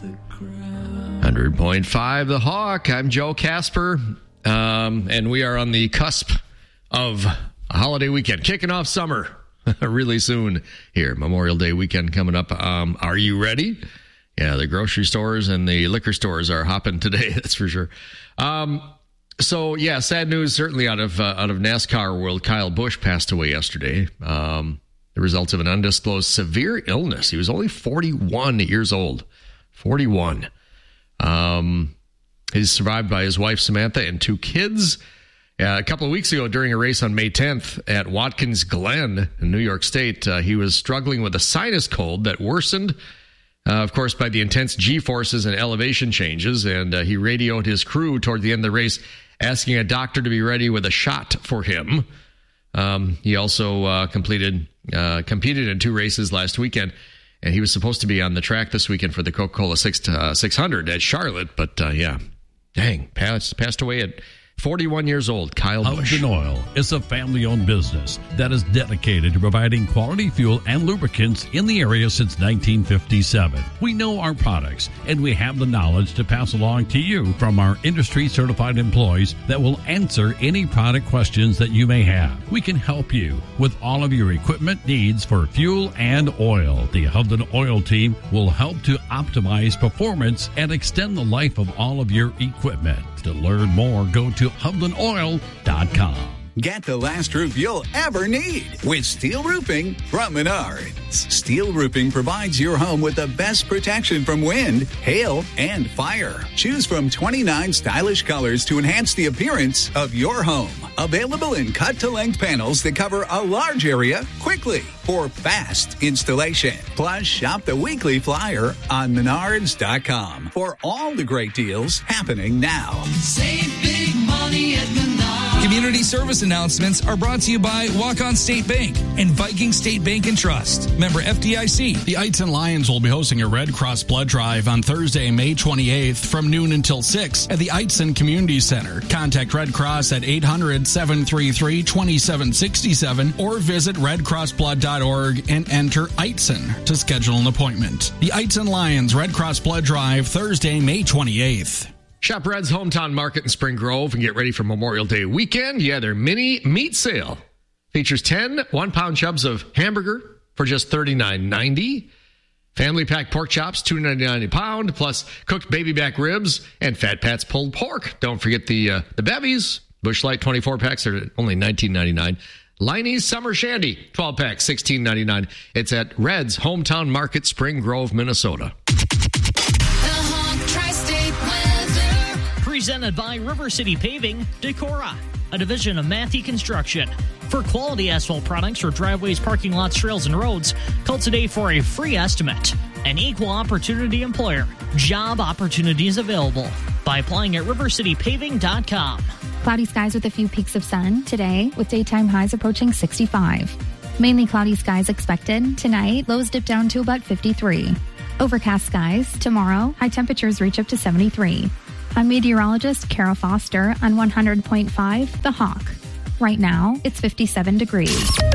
100.5 The Hawk. I'm Joe Casper, and we are on the cusp of a holiday weekend, kicking off summer really soon here. Memorial Day weekend coming up. Are you ready? Yeah, the grocery stores and the liquor stores are hopping today, that's for sure. So, yeah, sad news certainly out of NASCAR world. Kyle Busch passed away yesterday. The results of an undisclosed severe illness. He was only 41 years old. 41. He's survived by his wife, Samantha, and 2 kids. A couple of weeks ago, during a race on May 10th at Watkins Glen in New York State, he was struggling with a sinus cold that worsened, of course, by the intense G-forces and elevation changes. And he radioed his crew toward the end of the race, asking a doctor to be ready with a shot for him. He also competed in 2 races last weekend. And he was supposed to be on the track this weekend for the Coca-Cola 600 at Charlotte. But, passed away at 41 years old. Kyle Busch. Hubden Oil is a family-owned business that is dedicated to providing quality fuel and lubricants in the area since 1957. We know our products, and we have the knowledge to pass along to you from our industry-certified employees that will answer any product questions that you may have. We can help you with all of your equipment needs for fuel and oil. The Hubden Oil team will help to optimize performance and extend the life of all of your equipment. To learn more, go to HubdenOil.com. Get the last roof you'll ever need with steel roofing from Menards. Steel roofing provides your home with the best protection from wind, hail, and fire. Choose from 29 stylish colors to enhance the appearance of your home. Available in cut-to-length panels that cover a large area quickly for fast installation. Plus, shop the weekly flyer on Menards.com for all the great deals happening now. Save big money at Menards. Community service announcements are brought to you by Walk-On State Bank and Viking State Bank and Trust. Member FDIC. The Eitzen Lions will be hosting a Red Cross blood drive on Thursday, May 28th from noon until 6 at the Eitzen Community Center. Contact Red Cross at 800-733-2767 or visit redcrossblood.org and enter Eitzen to schedule an appointment. The Eitzen Lions Red Cross blood drive Thursday, May 28th. Shop Red's Hometown Market in Spring Grove and get ready for Memorial Day weekend. Yeah, their mini meat sale features 10 one-pound chubs of hamburger for just $39.90. Family pack pork chops, $2.99 a pound, plus cooked baby back ribs and Fat Pat's pulled pork. Don't forget the bevies. Busch Light 24 packs are only $19.99. Liney's Summer Shandy 12 packs, $16.99. It's at Red's Hometown Market, Spring Grove, Minnesota. Presented by River City Paving, Decorah, a division of Matthey Construction. For quality asphalt products for driveways, parking lots, trails, and roads, call today for a free estimate. An equal opportunity employer. Job opportunities available by applying at rivercitypaving.com. Cloudy skies with a few peaks of sun today, with daytime highs approaching 65. Mainly cloudy skies expected. Tonight, lows dip down to about 53. Overcast skies. Tomorrow, high temperatures reach up to 73. I'm meteorologist Kara Foster on 100.5 The Hawk. Right now, it's 57 degrees.